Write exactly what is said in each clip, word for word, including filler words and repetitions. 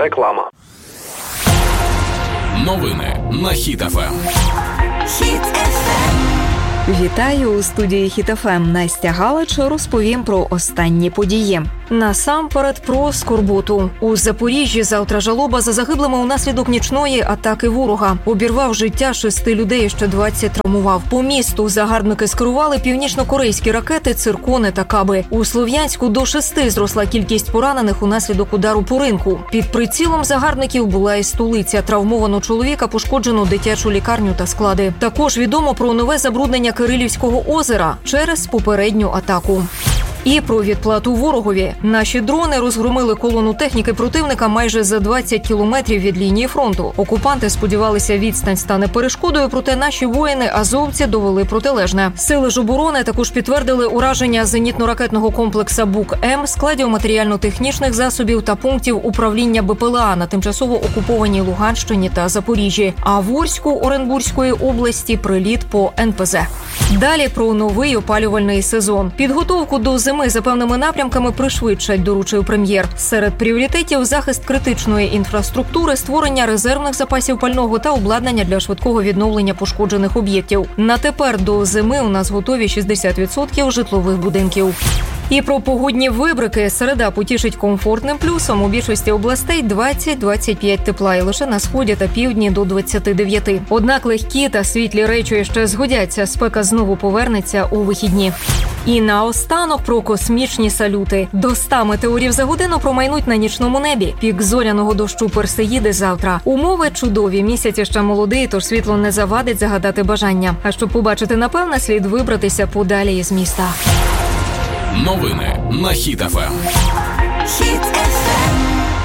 Реклама. Новини на Хіт еф ем. Хіт еф ем. Вітаю у студії Хіт еф ем. Настя Галич розповім про останні події. Насамперед про скорботу. У Запоріжжі завтра жалоба за загиблими унаслідок нічної атаки ворога. Обірвав життя шести людей, ще двадцять травмував. По місту загарбники скерували північно-корейські ракети, циркони та каби. У Слов'янську до шести зросла кількість поранених унаслідок удару по ринку. Під прицілом загарбників була і столиця. Травмовано чоловіка, пошкоджено дитячу лікарню та склади. Також відомо про нове забруднення Кирилівського озера через попередню атаку. І про відплату ворогові. Наші дрони розгромили колону техніки противника майже за двадцять кілометрів від лінії фронту. Окупанти сподівалися, відстань стане перешкодою, проте наші воїни азовці довели протилежне. Сили ж оборони також підтвердили ураження зенітно-ракетного комплексу БУК-М, складів матеріально-технічних засобів та пунктів управління Бе Пе Ел А на тимчасово окупованій Луганщині та Запоріжжі. А в Орську Оренбурзької області приліт по ен пе зет. Далі про новий опалювальний сезон. Підготовку до зими Ми за певними напрямками пришвидшать, доручив прем'єр. Серед пріоритетів – захист критичної інфраструктури, створення резервних запасів пального та обладнання для швидкого відновлення пошкоджених об'єктів. На тепер до зими у нас готові шістдесят відсотків житлових будинків. І про погодні вибрики. Середа потішить комфортним плюсом. У більшості областей двадцять - двадцять п'ять тепла, і лише на сході та півдні до двадцяти дев'яти. Однак легкі та світлі речі ще згодяться. Спека знову повернеться у вихідні. І наостанок про космічні салюти. До ста метеорів за годину промайнуть на нічному небі. Пік зоряного дощу Персеїди завтра. Умови чудові. Місяць ще молодий, тож світло не завадить загадати бажання. А щоб побачити напевне, слід вибратися подалі із міста. Новини на Хіт еф ем. Хіт еф ем.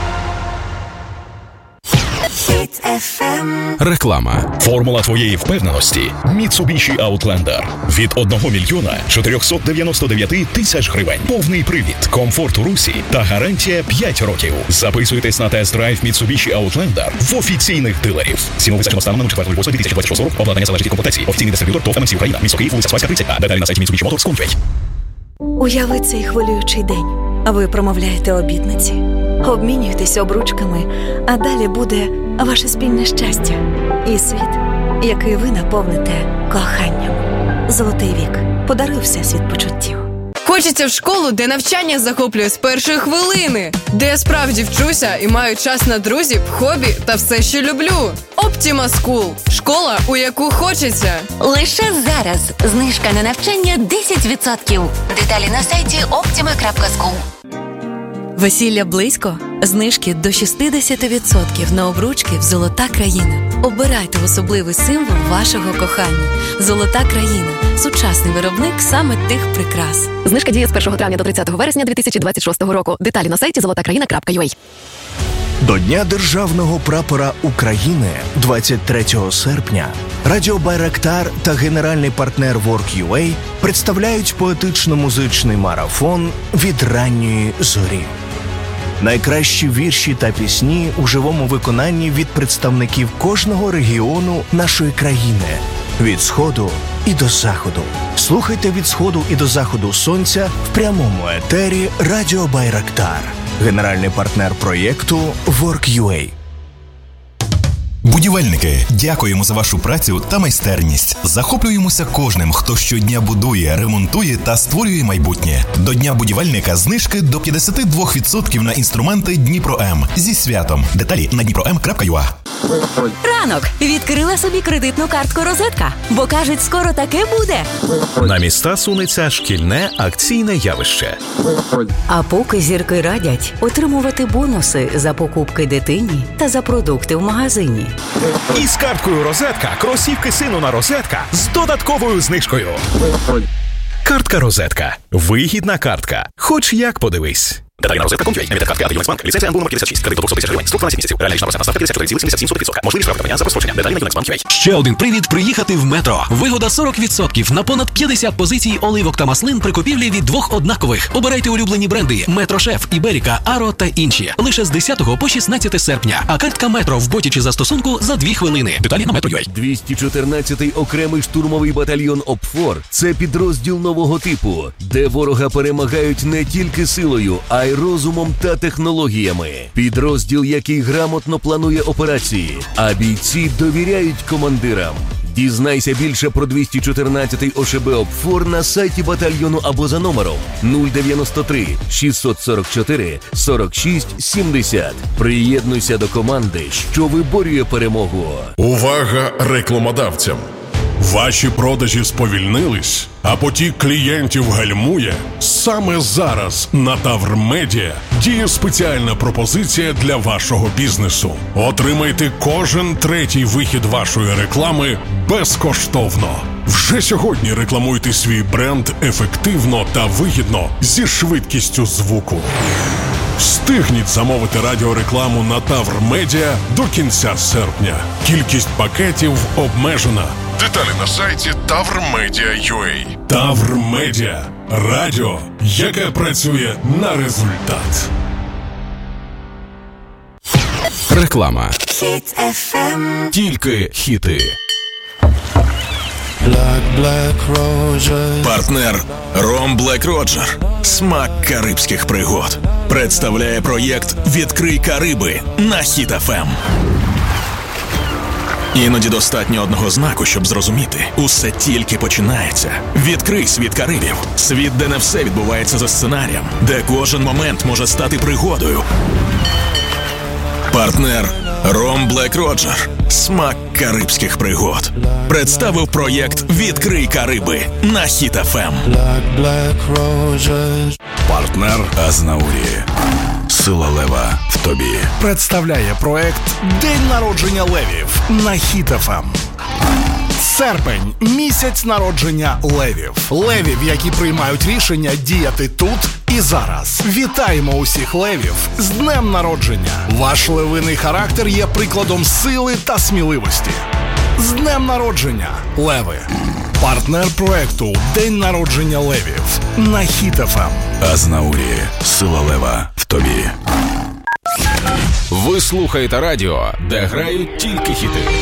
Хіт еф ем. Реклама. Формула твоєї впевненості – Mitsubishi Outlander. Від одного мільйона чотирьохсот дев'яносто дев'ять тисяч гривень. Повний привід, комфорт у русі та гарантія п'ять років. Записуйтесь на тест-драйв Mitsubishi Outlander в офіційних дилерів. Ціну визначено станом на четвертого лютого дві тисячі двадцять шостого року. Обладнання залежить від комплектації. Офіційний дистриб'ютор ТОВ ем ем сі Україна. Місто Київ, вулиця Сваська, тридцять А. Деталі на сайті Mitsubishi Motors точка ком. Уяви цей хвилюючий день. Ви промовляєте обітниці, обмінюєтесь обручками, а далі буде ваше спільне щастя і світ, який ви наповните коханням. Золотий вік. Подаруй всесвіт почуттів. Хочеться в школу, де навчання захоплює з першої хвилини, де я справді вчуся і маю час на друзів, хобі та все, що люблю. Optima School – школа, у яку хочеться. Лише зараз знижка на навчання десять відсотків. Деталі на сайті optima крапка скул. Весілля близько? Знижки до шістдесят відсотків на обручки в «Золота країна». Обирайте особливий символ вашого кохання. «Золота країна» – сучасний виробник саме тих прикрас. Знижка діє з першого травня до тридцятого вересня дві тисячі двадцять шостого року. Деталі на сайті золота країна крапка ю а. До Дня Державного прапора України двадцять третього серпня Радіо Байрактар та генеральний партнер Work.ua представляють поетично-музичний марафон «Від ранньої зорі». Найкращі вірші та пісні у живому виконанні від представників кожного регіону нашої країни. Від сходу і до заходу. Слухайте від сходу і до заходу сонця в прямому етері Радіо Байрактар. Генеральний партнер проєкту Work.ua. Будівельники, дякуємо за вашу працю та майстерність. Захоплюємося кожним, хто щодня будує, ремонтує та створює майбутнє. До Дня будівельника знижки до п'ятдесят два відсотки на інструменти Дніпро-М. Зі святом. Деталі на дніпро ем крапка ю а. Ранок. Відкрила собі кредитну картку «Розетка», бо, кажуть, скоро таке буде. На міста сунеться шкільне акційне явище. А поки зірки радять отримувати бонуси за покупки дитині та за продукти в магазині. Із карткою «Розетка» кросівки сину на «Розетка» з додатковою знижкою. Картка «Розетка». Вигідна картка. Хоч як подивись. Деталі на розетка точка ком. Емітер картки «Юнексбанк». Ліцензія номер п'ятдесят шість. Кредит до двохсот тисяч гривень. Строк дванадцять місяців. Реальна річна процентна ставка п'ятдесят чотири цілих сімдесят сім сотих відсотка. Можливість штрафування за прострочення. Деталі на юнексбанк точка ю а. Ще один привід приїхати в метро. Вигода сорок відсотків на понад п'ятдесят позицій оливок та маслин при купівлі від двох однакових. Обирайте улюблені бренди «Метрошеф», «Іберіка», «Аро» та інші. Лише з десятого по шістнадцяте серпня. А картка «Метро» в боті чи застосунку за дві хвилини. Деталі на метро точка ю а. двісті чотирнадцятий окремий штурмовий батальйон ОПФОР – це підрозділ нового типу, де ворога перемагають не тільки силою, а й Керувай розумом та технологіями. Підрозділ, який грамотно планує операції, а бійці довіряють командирам. Дізнайся більше про двісті чотирнадцятий ОШБ ОПФОР на сайті батальйону або за номером нуль дев'яносто три шістсот сорок чотири сорок шість сімдесят. Приєднуйся до команди, що виборює перемогу. Увага рекламодавцям! Ваші продажі сповільнились, а потік клієнтів гальмує? Саме зараз на Тавр Медіа діє спеціальна пропозиція для вашого бізнесу. Отримайте кожен третій вихід вашої реклами безкоштовно. Вже сьогодні рекламуйте свій бренд ефективно та вигідно зі швидкістю звуку. Встигніть замовити радіорекламу на Тавр Медіа до кінця серпня. Кількість пакетів обмежена. Деталі на сайті тавр медіа крапка ю а. Тавр Медіа. Радіо, яке працює на результат. Реклама. Хіт еф ем. Тільки хіти. Black, Black Roger. Партнер Ром Блек Роджер. Смак карибських пригод. Представляє проєкт «Відкрий Кариби» на Хіт еф ем. Іноді достатньо одного знаку, щоб зрозуміти. Усе тільки починається. Відкрий світ Карибів. Світ, де не все відбувається за сценарієм. Де кожен момент може стати пригодою. Партнер Ром Блек Роджер. Смак карибських пригод. Представив проєкт «Відкрий Кариби» на Хіт еф ем. Black, Black Roger. Партнер Азнаурі. Сила лева в тобі. Представляє проект «День народження левів» на Хіт еф ем. Серпень – місяць народження левів. Левів, які приймають рішення діяти тут і зараз. Вітаємо усіх левів з днем народження. Ваш левиний характер є прикладом сили та сміливості. З днем народження, леви! Партнер проекту «День народження левів» на Хіт еф ем. Азнаурі. Сила лева в тобі. Ви слухаєте радіо, де грають тільки хіти.